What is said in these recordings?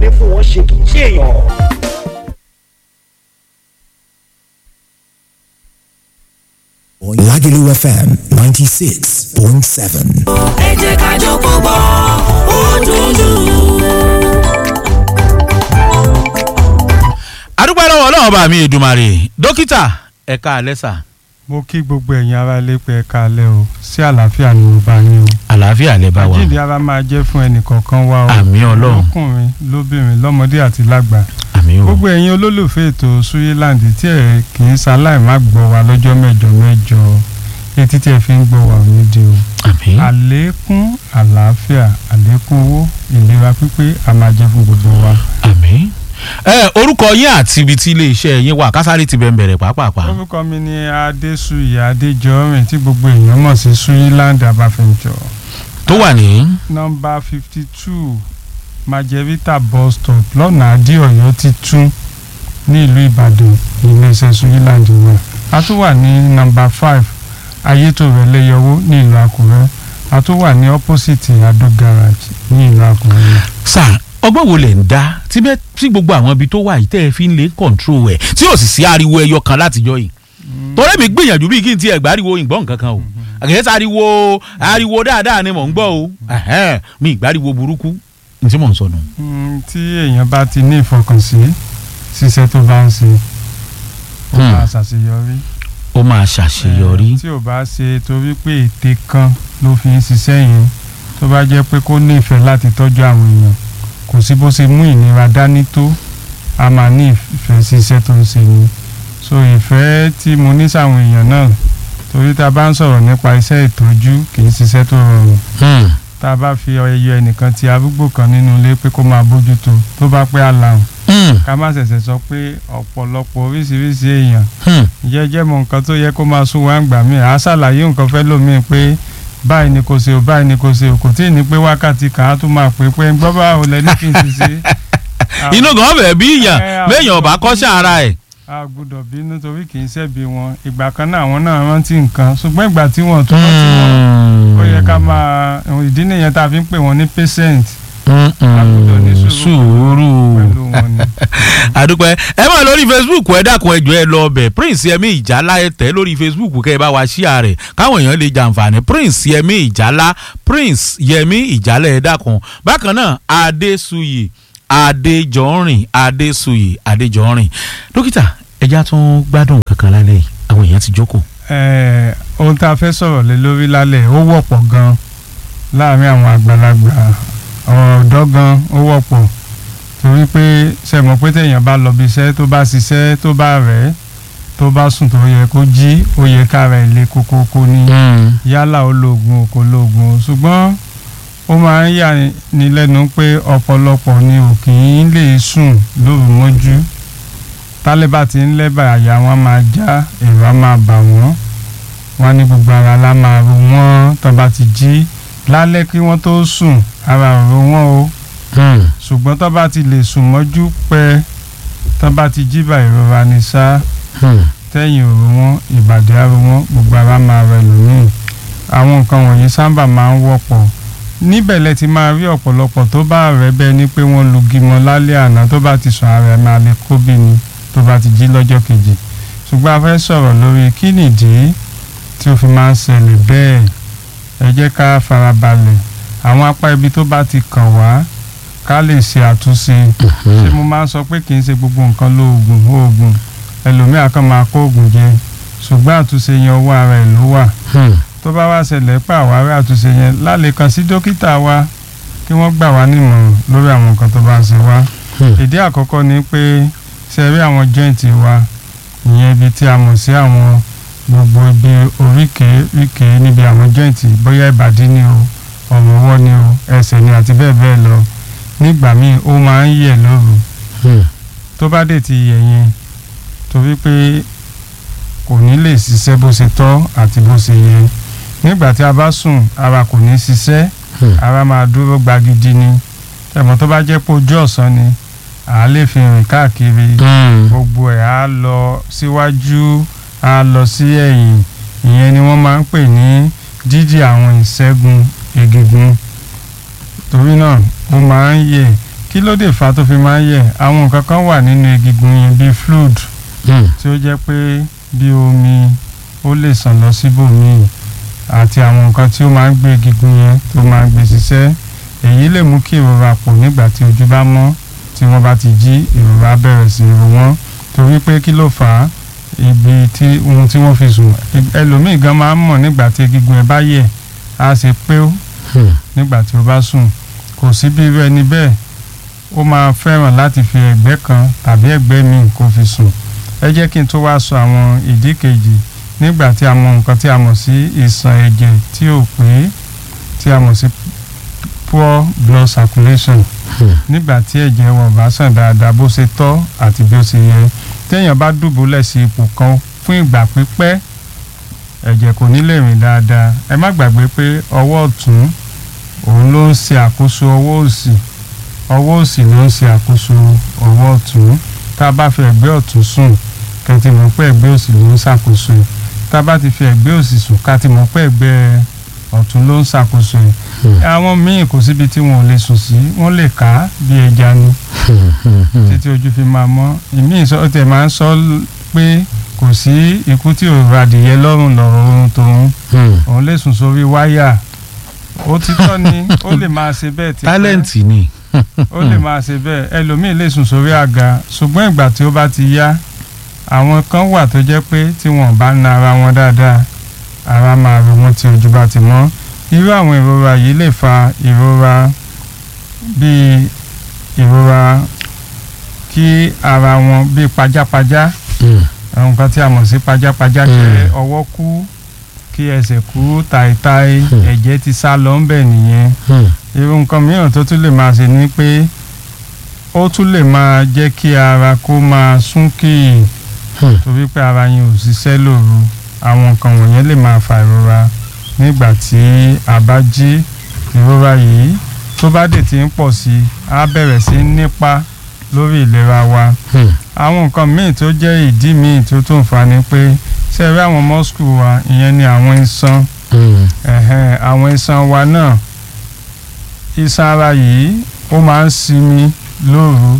ní fún wọn ṣe kì í ṣe èèyàn. Lagelu FM 96.7. ẹ jẹ́ ká jọ kó bọ̀ ó dúdú. àdúgbò lọ́wọ́ ọlọ́run bá mi Èdùmàrè dókítà ẹ̀ka àlẹ́sà. mo kí gbogbo ẹ̀yin ará ilé pé ẹ káalẹ́ o sí àlàáfíà ni mo bá yín o. àlàáfíà lẹ bá wa. àjíǹde ara máa jẹ́ fún ẹnìkọ̀ọ̀kan wa o. àmín Ọlọ́run. lọ́kùnrin lóbìnrin lọ́mọdé àti lágbà. àmín o. gbogbo ẹ̀yin olólùfẹ́ ètò Suyiland tí ẹ kì í ṣaláì má gbọ́ wa lọ́jọ́ mẹ́jọ mẹ́jọ etí tí ẹ fi ń gbọ́ wa ò ní di o. àmín. àlékún àlàáfíà àlékún owó ìlera pípé a máa jẹ́ fún gbogbo wa. àmín. orúkọ yín àti ibi tí iléeṣẹ́ yín wà kásáré ti bẹ̀rẹ̀ pàápàá. orúkọ mi ni Adésùyì Adéjọrin tí gbogbo èèyàn mọ̀ sí Suyiland Abáfẹ́njọ. tó wà ní. nọ́mbà 52 Majerita bus stop lọ́nà Adéọ̀yọ́ ti tún ní ìlú Ìbàdàn iléeṣẹ́ Suyiland wà. a tún wà ní nọ́mbà 5 Ayétòrẹ́lẹ́yọwó ní ìlú Àkúrẹ́. a tún wà ní opposite Adó garage ní ìlú Àkúrẹ́. sáà ọgbọ́n wo lẹ̀ ń dá tí gbogbo àwọn ibi tó wà yìí tẹ́ ẹ fi ń lè control ẹ̀ tí ò sì sí ariwo ẹyọ kan látijọ́ yìí torí mi gbìyànjú bí kí n ti ẹ̀gbá ariwo ìgbọ́n nǹkan kan o àgẹ́sẹ̀ ariwo dáadáa ni mò ń gbọ́ o mi ìgbáriwo burúkú ní tí mò ń sọ nù. tí èèyàn bá ti ní ìfọkànsí ṣiṣẹ́ tó bá ń ṣe ó máa ṣàṣeyọrí. ó máa ṣàṣeyọrí. tí ò bá ṣe torí pé ète kan ló fi ń ṣiṣẹ́ yẹn tó bá jẹ́ pé kó ní ìfẹ́ láti tọ́jú àwọn èèyàn kò sí bó ṣe mú ìnira dání tó a máa ní ìfẹ́ sí iṣẹ́ tó ń ṣe ni so ìfẹ́ tí mo ní sáwọn èèyàn náà torí tá a bá ń sọ̀rọ̀ nípa iṣẹ́ ìtọ́jú kì í ṣiṣẹ́ tó rọrùn tá a bá fi ẹyọ ẹnìkan ti arúgbó kan nínú ilé pé kó máa bójútó tó bá pẹ́ àlàhùn ká má ṣẹ̀ṣẹ̀ sọ pé ọ̀pọ̀lọpọ̀ oríṣiríṣi èèyàn jẹ́jẹ́ mọ nǹkan tó yẹ kó máa sún wá ń gbà mí àá ṣàlàyé nǹkan fẹ́ lómi pé báyìí ni kò ṣe o báyìí ni kò ṣe o kò tí ì ní pé wákàtí kan á tún máa pè pé gbọ́ bá o lẹ ní kí n ti ṣe. inú gan bẹ̀rẹ̀ bí ìyàn méèyàn ọba kọ́ṣẹ́ ara ẹ̀. a gbọ́dọ̀ bínú torí kì í ṣẹ̀bi wọn ìgbà kan náà àwọn náà rántí nǹkan ṣùgbọ́n ìgbà tí wọ́n tún rántí wọn ó yẹ ká máa ìdí nìyẹn tá a fi ń pè wọ́n ní patient. a gbọ́dọ̀ ní sùúrù pẹ̀lú wọn ni. àdúpẹ́ ẹ máa lórí Facebook ẹ dákun ẹjọ́ ẹ lọ ọbẹ̀ Prince Yẹmí Ìjálá ẹ tẹ̀ lórí Facebook kẹ́ ẹ bá wa ṣíà rẹ̀ káwọn èèyàn lè jàǹfààní Prince Yẹmí Ìjálá Prince Yẹmí Ìjálá ẹ dákun bákan náà Adésùyì Adéjọrin dókítà ẹja tún gbádùn kankan lálẹ́ yìí àwọn èèyàn ti jókòó. ohun tá a fẹ́ sọ̀rọ̀ lé lórí lálẹ́ ó wọ́pọ̀ gan láàrin àwọn àgbàlagbà ọ̀dọ́ gan ó wọ́pọ̀ torí pé ṣe mọ̀ pé téèyàn bá lọ bí iṣẹ́ tó bá ṣiṣẹ́ tó bá rẹ̀ tó bá sùn tó yẹ kó jí ó yẹ kára ilé kókókó ní yálà ó lóògùn kò lóògùn ṣùgbọ́n ó máa ń yà ní lẹ́nu pé ọ̀pọ̀lọpọ̀ ni ò kì í lè sùn lóru mọ́jú tálẹ́bà tí ń lẹ́bà àyà wọn máa já ẹ̀rọ á máa bà wọ́n wọn ní gbogbo ara la máa ro wọ́n tó bá ti jí lálẹ́ kí wọ́n tó sùn ara ro wọ́n o ṣùgbọ́n tó bá ti lè sùn mọ́jú pẹ́ tó bá ti jí bá ìrora ní sá tẹ́yìn òru wọn ìbàdí àrò wọn gbogbo ara máa rẹ lónìí àwọn nǹkan wọ̀nyí sábà máa ń wọ́pọ̀ níbẹ̀ lẹ ti máa rí ọ̀pọ̀lọpọ̀ tó bá rẹ̀ bẹ́ẹ̀ ni pé wọ́n lugi mọ́ lálẹ́ àná tó bá ti sùn ara ẹ̀ máa lè kó bí ni tó bá ti jí lọ́jọ́ kejì ṣùgbọ́n a fẹ́ sọ̀rọ̀ lórí kí nìdí tí ó fi máa ń ṣẹlẹ̀ bẹ́ẹ̀ ẹ jẹ́ ká farabalẹ̀ àwọn apá ibi tó bá ti kàn wá ká lè ṣe àtúnṣe ṣé mo máa ń sọ pé kì í ṣe gbogbo nǹkan lóògùn ẹlòmíà kan máa kó oògùn jẹ ṣùgbọ́n àtúnṣe yẹn ọwọ́ ara ẹ̀ ló wà tó bá wá ṣẹlẹ̀ pé àwárí àtúnṣe yẹn lálẹ́ kan sí dókítà wa kí wọ́n gbà wá nímọ̀ràn lórí àwọn nǹkan tó bá ń ṣe wá ìdí àkọ́kọ́ ni pé ṣe rí àwọn joint wa ìyẹn ibi tí a mọ̀ sí àwọn gbogbo ibi oríkèéríkèé níbi àwọn joint bóyá ìbàdí ni o ọ̀rùn ọwọ́ ni o ẹsẹ̀ ni àti bẹ́ẹ̀ bẹ́ẹ̀ lọ nígbà míì ó máa ń yẹ̀ lóru tó bá dé ti yẹ̀ yẹn torí pé kò ní lè ṣiṣẹ́ bó ṣe tọ́ àti bó ṣe yẹ nígbà tí a bá sùn ara kò ní ṣiṣẹ́ ara máa dúró gbagidi ni ẹ̀mọ́ tó bá jẹ́ pé ojú ọ̀sán ni à á lè fi rìn káàkiri gbogbo ẹ̀ á lọ síwájú á lọ sí ẹ̀yìn ìyẹn ni wọ́n máa ń pè ní dídì àwọn ìṣẹ́gun egungun torí náà ó máa ń yẹ̀ kí ló dé fa tó fi máa ń yẹ̀ àwọn nǹkan kan wà nínú egungun yẹn bíi fluid tí ó jẹ́ pé bí omi ó lè sàn lọ síbòmíì àti àwọn nǹkan tí ó máa ń gbé egungun yẹn tó máa ń gbé ṣiṣẹ́ èyí lè mú kí ìrora pọ̀ nígbà tí ojú bá mọ́ tí wọ́n bá ti jí ìrora bẹ̀rẹ̀ sí ro wọ́n torí pé kí ló fà á ibi tí ohun tí wọ́n fi sùn ẹlòmíì gan máa ń mọ̀ nígbà tí egungun ẹ̀ bá yẹ̀ á ṣe pé ó nígbà tí ó bá sùn kò sí bí irú ẹni bẹ́ẹ̀ ó máa fẹ́ràn láti fi ẹ̀gbẹ́ kan tàbí ẹ̀gbẹ́ míì kó fi sùn ẹ jẹ́ kí n tó wá sọ àwọn ìdí kejì nígbà tí a mọ nǹkan tí a mọ̀ sí ìṣàn ẹ̀jẹ̀ tí ò pé tí a mọ̀ sí poor blood circulation nígbà tí ẹ̀jẹ̀ wọn bá ṣàn dáadáa bó ṣe tọ́ àti bí ó ṣe yẹ téèyàn bá dùbúlẹ̀ sí ipò kan fún ìgbà pípẹ́ ẹ̀jẹ̀ kò ní lè rìn dáadáa ẹ má gbàgbé pé ọwọ́ ọ̀tún òun ló ń ṣe àkóso ọwọ́ òsì ló ń ṣe àkóso ọwọ́ ọ̀tún tá a bá fi ẹ̀gbẹ́ ọ̀tún sùn kẹ́tì mọ̀ pé ẹ̀gbẹ́ òsì ló ń ṣàkóso tá a bá ti fi ẹ̀gbẹ́ òsì sùn kẹ́tì mọ̀ pé ẹ̀gbẹ́ ọ̀tún ló ń ṣàkóso àwọn míì kò síbi tí wọn ò lè sùn sí wọn lè ká bí ẹja ni títí ojú fi máa mọ́ ìmíì sọ tẹ̀ máa ń sọ pé kò sí ikú tí ò radìyẹ lọ́rùn lọ́rọ̀ oorun tòun òun lè sùn sórí wáyà ó ti tọ́ ni ó lè máa ṣe bẹ́ẹ̀ tí tálẹ̀ǹtì ni ó lè máa ṣe bẹ́ẹ̀ ẹlòmíì lè sùn sórí àga ṣùgbọ́n ìgbà tí ó bá ti yá àwọn kan wà tó jẹ́ pé tí wọ́n bá na ara wọn dáadáa ara máa ro wọn tí ojú bá ti mọ́ irú àwọn ìrora yìí lè fa ìrora bíi ìrora kí ara wọn bíi pajápajá àwọn nǹkan tí a mọ̀ sí pajápajá kí ọwọ́ kú kí ẹsẹ̀ kú tàìtàì ẹ̀jẹ̀ ti sá lọ ń bẹ̀ nìyẹn irú nǹkan mìíràn tó tún lè máa ṣe ni pé ó tún lè máa jẹ́ kí ara kó máa súnkì torí pé ara yẹn ò ṣiṣẹ́ lóru àwọn nǹkan wọ̀nyẹn lè máa fa ìrora nígbà tí a bá jí ìrora yìí tó bá dé tí ń pọ̀ sí á bẹ̀rẹ̀ sí nípa lórí ìlera wa àwọn nǹkan míì tó jẹ́ ìdí míì tó tún fà ni pé ṣe rí àwọn mọ́skù wa ìyẹn ni àwọn iṣan àwọn iṣan wa náà iṣan ara yìí ó máa ń sinmi lóru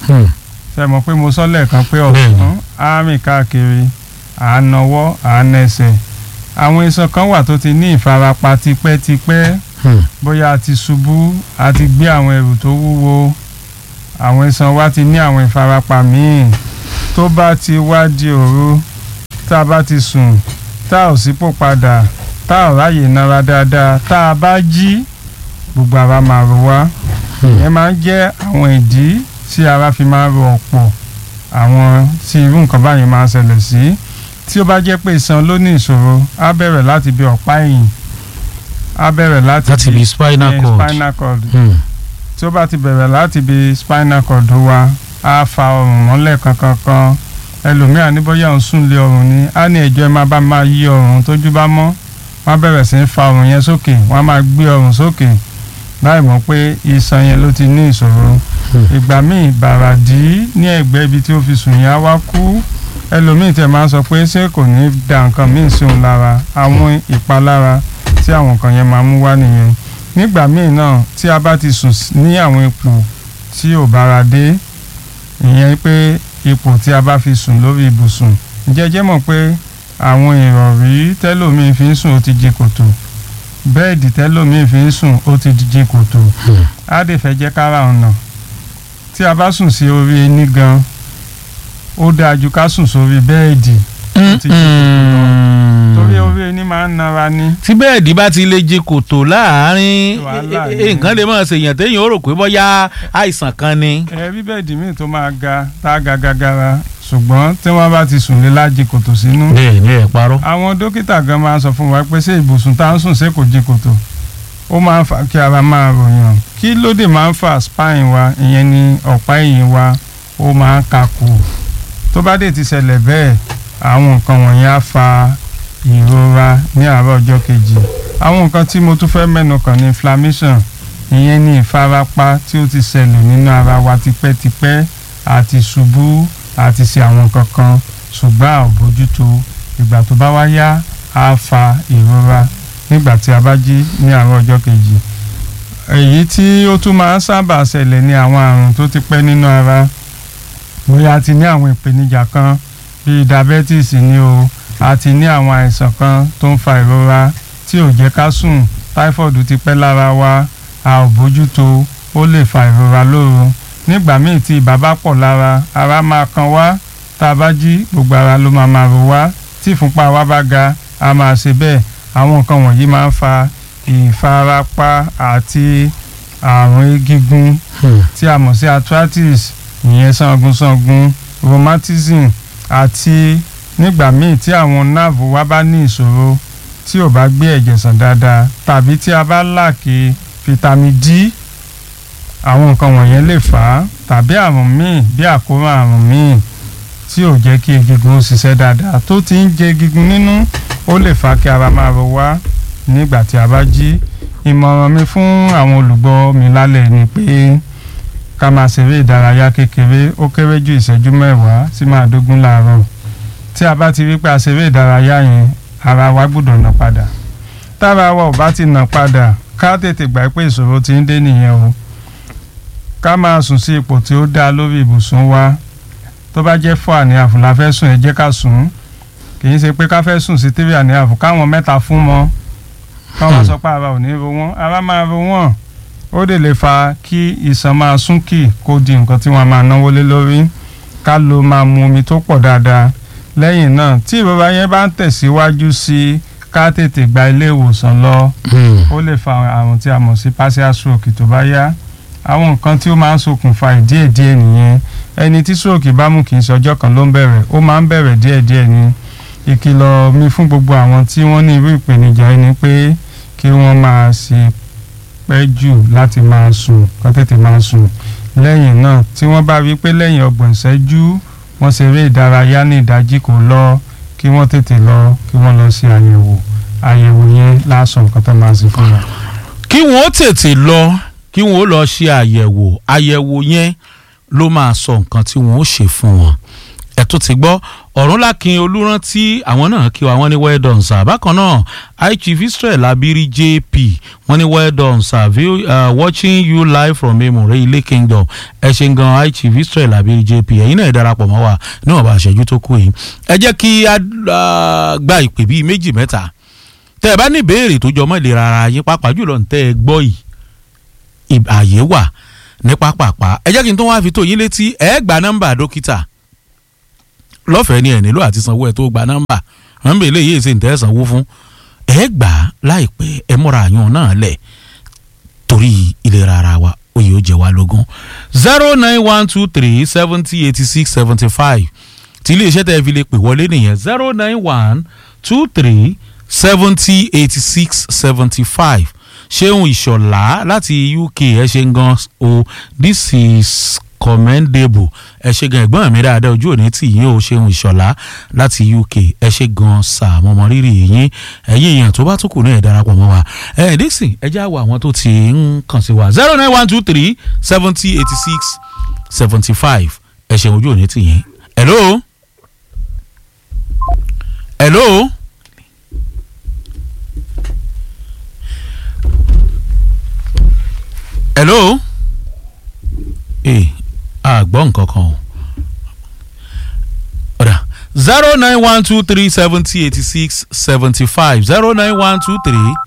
ṣe mọ̀ pé mo sọ lẹ́ẹ̀kan pé ọ̀sán á rìn káàkiri à ń nawọ́ à ń nẹsẹ̀ àwọn iṣan kan wà tó ti ní ìfarapa tipẹ́tipẹ́ bóyá a ti ṣubú a ti gbé àwọn ẹrù tó wúwo àwọn iṣan wa ti ní àwọn ìfarapa míì tó bá ti wá di òru tá a bá ti sùn tá ò sípò padà tá ò ráyè nára dáadáa tá a bá jí gbogbo ara máa ro wá ìyẹn máa ń jẹ́ àwọn ìdí tí ara fi máa ro ọ̀pọ̀ àwọn tí irú nǹkan báyìí máa ń ṣẹlẹ̀ sí tí ó bá jẹ́ pé iṣan ló ní ìṣòro á bẹ̀rẹ̀ láti bí ọ̀pá ẹ̀yìn á bẹ̀rẹ̀ láti bí spinal cord tí ó bá ti bẹ̀rẹ̀ láti bí spinal cord wa á fa ọrùn mọ́lẹ̀ kankan ẹlòmíràn ní bóyá òun sùn lé ọrùn ni á ní ẹjọ́ ẹ máa bá máa yí ọrùn tójú bá mọ́ wọ́n bẹ̀rẹ̀ sí í fa ọrùn yẹn sókè wọ́n máa gbé ọrùn sókè láì mọ̀ pé iṣan yẹn ló ti ní ìṣòro ìgbà míì bàràdí ní ẹ̀gbẹ́ ibi tí ó fi sùn yẹn á wá kú ẹlòmíì tẹ̀ máa ń sọ pé ṣé kò ní da nǹkan míì sí òun lára àwọn ìpalára tí àwọn nǹkan yẹn máa mú wá nìyẹn nígbà míì náà tí a bá ti sùn ní àwọn ipò tí ò bára dé ìyẹn pé ipò tí a bá fi sùn lórí ibùsùn jẹ́jẹ́ mọ̀ pé àwọn ìrọ̀rí tẹ́lòmíì fi ń sùn ó ti jí kòtò bẹ́ẹ̀dì tẹ́lòmíì fi ń sùn ó ti jí kòtò á dè fẹ́ jẹ́ kára ọ̀nà tí a bá sùn sí orí ẹní gan ó dáa ju ká sùn sórí bẹ́ẹ̀dì ó ti jí kòtò lọ torí orí ẹní máa ń nara ní. tí bẹ́ẹ̀dì bá ti lè jí kòtò láàárín nǹkan lè máa ṣèyàn téèyàn ó rò pé bóyá àìsàn kan ni. bí bẹ́ẹ̀dì míì tó máa ga tá a ga gagara ṣùgbọ́n tí wọ́n bá ti sùn lé lájí kòtò sínú. bẹ́ẹ̀ ni ẹ parọ́. àwọn dókítà gan máa ń sọ fún wa pé ṣé ibùsùn tá à ń sùn ṣé kò jí kòtò ó máa ń fa kí ara máa ròyàn kí ló dé máa ń fa spine wa ìyẹn ni ọ̀pá ẹ̀yìn wa ó máa ń kakò tó bá dé ti ṣẹlẹ̀ bẹ́ẹ̀ àwọn nǹkan wọ̀nyí á fa ìrora ní àárọ̀ ọjọ́ kejì àwọn nǹkan tí mo tún fẹ́ mẹ́nu kàn ní inflammation ìyẹn ni ìfarapa tí ó ti ṣẹlẹ̀ nínú ara wa tipẹ́tipẹ́ àti ṣubú àti ṣe àwọn kankan ṣùgbọ́n a ò bójútó ìgbà tó bá wá yá á fa ìrora nígbà tí a bá jí ní àárọ̀ ọjọ́ kejì èyí tí ó tún máa ń sábà ṣẹlẹ̀ ní àwọn àrùn tó ti pẹ́ nínú ara bóyá a ti ní àwọn ìpèníjà kan bíi diabetes ni o a ti ní àwọn àìsàn kan tó ń fa ìrora tí ò jẹ́ ká sùn typhoid ti pẹ́ lára wa a ò bójútó ó lè fa ìrora lóru nígbà míì tí ibà bá pọ̀ lára ara máa kan wá tá a bá jí gbogbo ara ló máa rò wá tí ìfúnpá wa bá ga a máa ṣe bẹ́ẹ̀ àwọn nǹkan wọ̀nyí máa ń fa ìfarapa àti àrùn egungun tí a mọ̀ sí arthritis ìyẹn sangun rheumatism àti nígbà míì tí àwọn nerve wa bá ní ìṣòro tí ò bá gbé ẹ̀jẹ̀ sàn dáadáa tàbí tí a bá làkè vitamin D àwọn nǹkan wọ̀nyẹn lè fà á tàbí àrùn míì bí àkóràn àrùn míì tí ò jẹ́ kí egungun ṣiṣẹ́ dáadáa tó ti ń jẹ egungun nínú ó lè fà kí ara máa ro wá nígbà tí a bá jí ìmọ̀ràn mi fún àwọn olùgbọ́ mi lálẹ́ ni pé ká máa ṣeré ìdárayá kékeré ó kéré ju ìṣẹ́jú 10 sí 15 láàárọ̀ tí a bá ti rí pé a ṣeré ìdárayá yẹn ara wa gbọ́dọ̀ nà padà tára wa ò bá ti nà padà ká tètè gbà pé ìṣòro ti ń dé nìyẹn o ká máa sùn sí ipò tí ó dáa lórí ibùsùn wa tó bá jẹ́ 4 and a half la fẹ́ sùn ẹ jẹ́ ká sùn kì í ṣe pé ká fẹ́ sùn sí 3 and a half káwọn 3 fún mọ́ káwọn sọ pé ara ò ní ro wọ́n ara máa ro wọ́n ó lè fa kí ìṣàn máa súnkì kó di nǹkan tí wọ́n máa náwó lé lórí ká ló máa mu omi tó pọ̀ dáadáa lẹ́yìn náà tí ìrora yẹn bá ń tẹ̀síwájú sí ká tètè gba ilé ìwòsàn lọ ó lè fa àrùn tí a mọ̀ sí partial stroke tó bá yá àwọn nǹkan tí ó máa ń ṣokùnfà díẹ̀díẹ̀ nìyẹn ẹni tí stroke bá mú kì í ṣe ọjọ́ kan ló ń bẹ̀rẹ̀ ó máa ń bẹ̀rẹ̀ díẹ̀díẹ̀ ni ìkìlọ̀ mi fún gbogbo àwọn tí wọ́n ní irú ìpèníjà yìí ni pé kí wọ́n máa ṣe pẹ́ jù láti máa sùn kán tètè máa sùn lẹ́yìn náà tí wọ́n bá rí pé lẹ́yìn 30 ìṣẹ́jú wọ́n ṣeré ìdárayá ní ìdájí kò lọ kí wọ́n tètè lọ kí wọ́n lọ sí àyẹ̀wò yẹn lásán nǹkan tó máa ṣe fún wọn. kí wọ́n tètè lọ kí wọ́n lọ ṣe àyẹ̀wò yẹn ló máa sọ nǹkan tí wọ́n ó ṣe fún wọn. ẹ tó ti gbọ́ Ọ̀rúnlákin Olúrántí àwọn náà kí wọ́n ní well done sir bákan náà Chief Israel Abiri JP wọ́n ní well done sir watching you live from Emure Ilé Kingdom ẹ ṣe gan Chief Israel Abiri JP ẹ̀yin náà darapọ̀ mọ́ wa níwọ̀n bá ṣẹ́jú tó kù yìí ẹ jẹ́ kí a gba ìpè bíi 2-3 tẹ́ ẹ bá ní ìbéèrè tó jọmọ́ ìlera ara yín pàápàá jùlọ tẹ́ ẹ gbọ́ yìí àyè wà ní pápápá ẹ jẹ́ kí n tó wá fi tó yín létí ẹ gba nọ́mbà dókítà lọ́fẹ̀ẹ́ ni ẹ̀ nílò àti sanwó ẹ̀ tó gba nọ́mbà eléyìí ṣe ń tẹ́ sanwó fún ẹ gbà láìpẹ́ ẹ múra àyàn náà lẹ̀ torí ìlera ara wa oyè ó jẹ wá lógún 09123 70 86 75 tí iléeṣẹ́ tẹ́ fi lè pè wọlé nìyẹn 09123 70 86 75 ṣéun ìṣọ̀lá láti UK ẹ ṣe gan o this is commendable ẹ ṣe gan ẹ̀gbọ́n mi dáadáa ojú òní tì yín o ṣéun ìṣọ̀lá láti UK ẹ ṣe gan sàmọmọ rírì yín ẹ̀yin èèyàn tó bá tún kù náà ẹ darapọ̀ mọ́ wa dixon ẹ já wo àwọn tó ti ń kàn sí wa 09123 70 86 75 ẹ ṣe ojú òní tì yín hello. Hello. Gbọ́ nǹkan kan o. Ọ̀dà 09123 70 86 75 09123